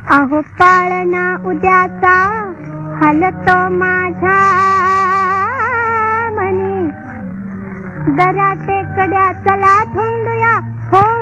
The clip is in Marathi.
अहो पाळणा उद्याचा हलतो माझा मनी, दरा टेकड्या चला धुंडूया हो